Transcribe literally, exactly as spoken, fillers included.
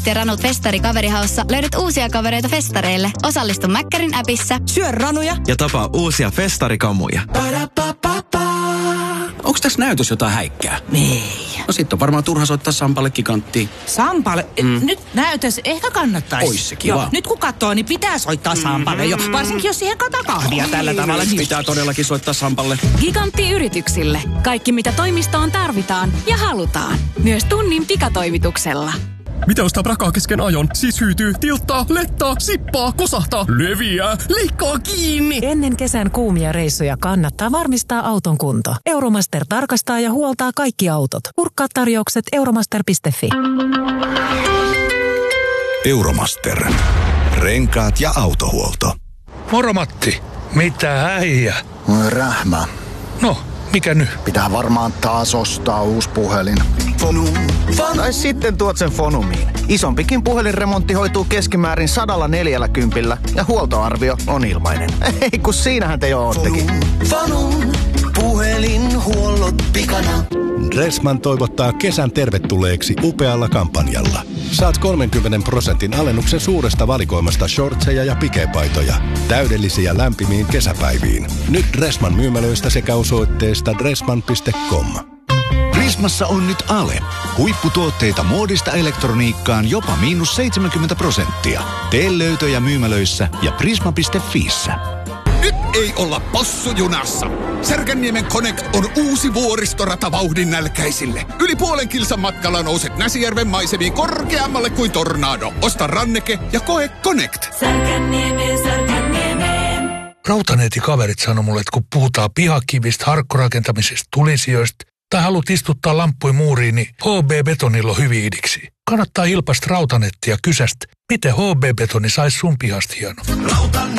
Matti ja Ranut Festari Kaverihaussa löydät uusia kavereita festareille. Osallistu Mäkkärin appissa. Syö ranuja ja tapaa uusia festarikamuja. Onks tässä näytös jotain häikkää? Ei. No sit on varmaan turha soittaa Sampalle giganttiin. Sampalle? Mm. Nyt näytös ehkä kannattaisi. Ois se kiva. Joo, nyt kun katsoo, niin pitää soittaa Sampalle jo. Varsinkin jos siihen kataa kahvia tällä tavalla. Niin... Pitää todellakin soittaa Sampalle. Gigantti yrityksille. Kaikki mitä toimistoon tarvitaan ja halutaan. Myös tunnin pikatoimituksella. Mitä ostaa prakaa kesken ajon? Siis hyytyy, tilttaa, lettaa, sippaa, kosahtaa, leviää, leikkaa kiinni. Ennen kesän kuumia reissuja kannattaa varmistaa auton kunto. Euromaster tarkastaa ja huoltaa kaikki autot. Kurkkaa tarjoukset euromaster piste fi. Euromaster. Renkaat ja autohuolto. Moro Matti. Mitä äijä? Rähmä. No, mikä nyt? Pitää varmaan taas ostaa uusi puhelin. Fonum. Tai sitten tuot sen Fonumiin. Isompikin puhelinremontti hoituu keskimäärin sadalla neljällä kympillä ja huoltoarvio on ilmainen. Ei kun siinähän te jo oottekin. Fonum. Puhelinhuollot pikana. Dressman toivottaa kesän tervetulleeksi upealla kampanjalla. Saat kolmenkymmenen prosentin alennuksen suuresta valikoimasta shortseja ja pikepaitoja. Täydellisiä lämpimiin kesäpäiviin. Nyt Dressman myymälöistä sekä osoitteesta dressman piste com. Prismassa on nyt ale. Huipputuotteita muodista elektroniikkaan jopa miinus seitsemänkymmentä prosenttia. Tee löytöjä myymälöissä ja prisma piste fiissä. Nyt ei olla possujunassa. Särkänniemen Connect on uusi vuoristorata vauhdin nälkäisille. Yli puolen kilsan matkalla nouset Näsijärven maisemiin korkeammalle kuin tornado. Osta ranneke ja koe Connect. Särkänniemeen, Särkänniemeen. Rautaneetin kaverit sanoi mulle, että kun puhutaan pihakivistä, harkkorakentamisesta, tulisijoista tai haluat istuttaa lamppuja muuriin, niin H B-betonilla on hyvin idiksi. Kannattaa ilpaista Rautanettia ja kysästä, miten H B-betoni saisi sun pihasta hieno. Rautanet.